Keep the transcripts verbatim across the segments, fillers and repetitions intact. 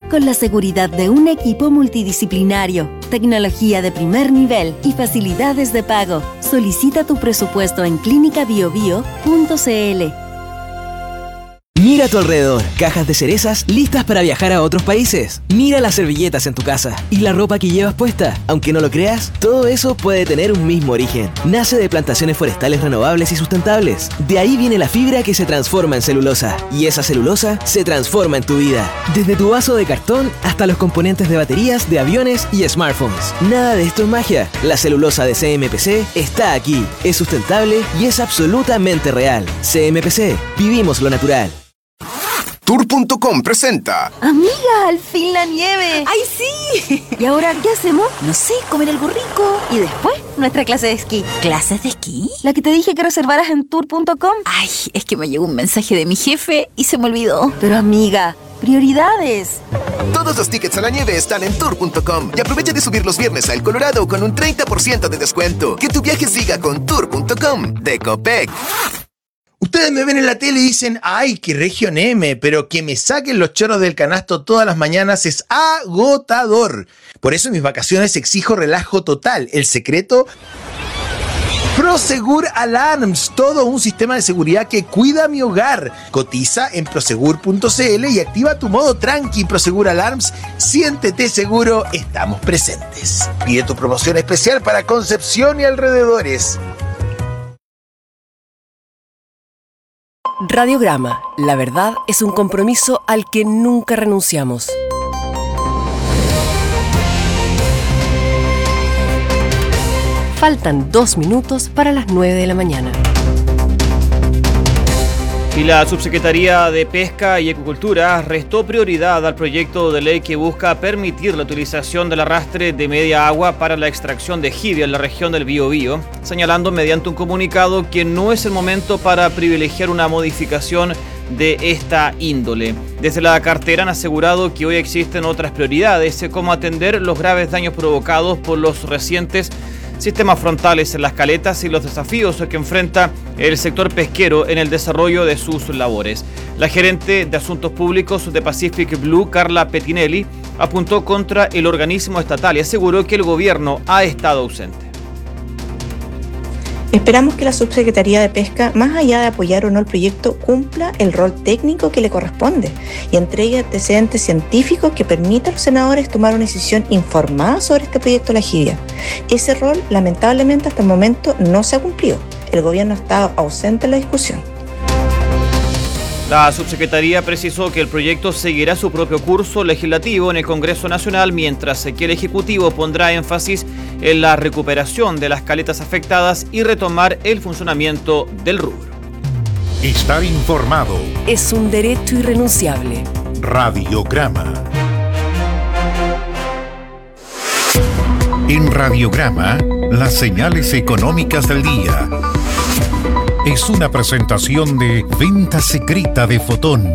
con la seguridad de un equipo multidisciplinario, tecnología de primer nivel y facilidades de pago. Solicita tu presupuesto en clínica bio bio punto c l. Mira a tu alrededor, cajas de cerezas listas para viajar a otros países. Mira las servilletas en tu casa y la ropa que llevas puesta. Aunque no lo creas, todo eso puede tener un mismo origen. Nace de plantaciones forestales renovables y sustentables. De ahí viene la fibra que se transforma en celulosa. Y esa celulosa se transforma en tu vida. Desde tu vaso de cartón hasta los componentes de baterías, de aviones y smartphones. Nada de esto es magia. La celulosa de C M P C está aquí. Es sustentable y es absolutamente real. C M P C. Vivimos lo natural. Tour punto com presenta. Amiga, al fin la nieve. ¡Ay, sí! ¿Y ahora qué hacemos? No sé, comer algo rico. Y después, nuestra clase de esquí. ¿Clases de esquí? La que te dije que reservaras en tour punto com. Ay, es que me llegó un mensaje de mi jefe y se me olvidó. Pero amiga, prioridades. Todos los tickets a la nieve están en tour punto com y aprovecha de subir los viernes a El Colorado con un treinta por ciento de descuento. Que tu viaje siga con tour punto com de Copec. Ustedes me ven en la tele y dicen, ay, qué región M, pero que me saquen los chorros del canasto todas las mañanas es agotador. Por eso en mis vacaciones exijo relajo total. El secreto, Prosegur Alarms, todo un sistema de seguridad que cuida mi hogar. Cotiza en prosegur punto c l y activa tu modo tranqui. Prosegur Alarms, siéntete seguro, estamos presentes. Pide tu promoción especial para Concepción y alrededores. Radiograma, la verdad es un compromiso al que nunca renunciamos. Faltan dos minutos para las nueve de la mañana. Y la Subsecretaría de Pesca y Acuicultura restó prioridad al proyecto de ley que busca permitir la utilización del arrastre de media agua para la extracción de jibia en la región del Biobío, señalando mediante un comunicado que no es el momento para privilegiar una modificación de esta índole. Desde la cartera han asegurado que hoy existen otras prioridades, como atender los graves daños provocados por los recientes sistemas frontales en las caletas y los desafíos que enfrenta el sector pesquero en el desarrollo de sus labores. La gerente de Asuntos Públicos de Pacific Blue, Carla Pettinelli, apuntó contra el organismo estatal y aseguró que el gobierno ha estado ausente. Esperamos que la Subsecretaría de Pesca, más allá de apoyar o no el proyecto, cumpla el rol técnico que le corresponde y entregue antecedentes científicos que permitan a los senadores tomar una decisión informada sobre este proyecto de la jibia. Ese rol, lamentablemente, hasta el momento no se ha cumplido. El gobierno ha estado ausente en la discusión. La subsecretaría precisó que el proyecto seguirá su propio curso legislativo en el Congreso Nacional, mientras que el Ejecutivo pondrá énfasis en la recuperación de las caletas afectadas y retomar el funcionamiento del rubro. Estar informado es un derecho irrenunciable. Radiograma. En Radiograma, las señales económicas del día. Es una presentación de Venta Secreta de Fotón.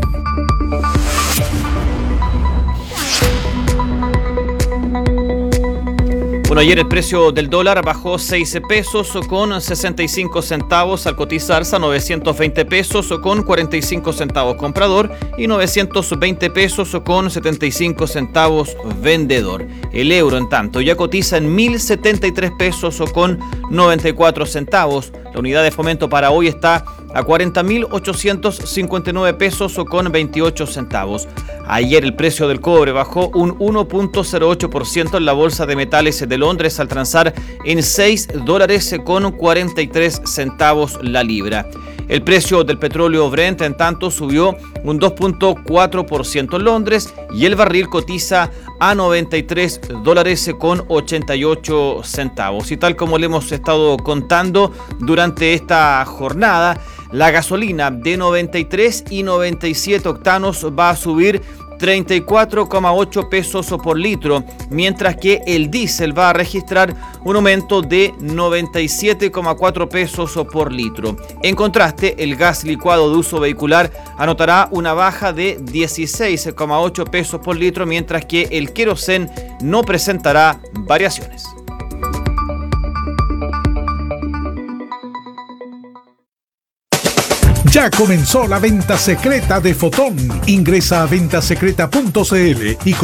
Bueno, ayer el precio del dólar bajó seis pesos con sesenta y cinco centavos al cotizarse a novecientos veinte pesos con cuarenta y cinco centavos comprador y novecientos veinte pesos con setenta y cinco centavos vendedor. El euro, en tanto, ya cotiza en mil setenta y tres pesos con noventa y cuatro centavos. La unidad de fomento para hoy está a cuarenta mil ochocientos cincuenta y nueve pesos con veintiocho centavos. Ayer el precio del cobre bajó un uno punto cero ocho por ciento en la Bolsa de Metales de Londres al transar en seis dólares con cuarenta y tres centavos la libra. El precio del petróleo Brent, en tanto, subió un dos punto cuatro por ciento en Londres y el barril cotiza a noventa y tres dólares con ochenta y ocho centavos. Y tal como le hemos estado contando durante esta jornada, la gasolina de noventa y tres y noventa y siete octanos va a subir treinta y cuatro coma ocho pesos por litro, mientras que el diésel va a registrar un aumento de noventa y siete coma cuatro pesos por litro. En contraste, el gas licuado de uso vehicular anotará una baja de dieciséis coma ocho pesos por litro, mientras que el querosén no presentará variaciones. Ya comenzó la venta secreta de Fotón. Ingresa a venta secreta punto c l y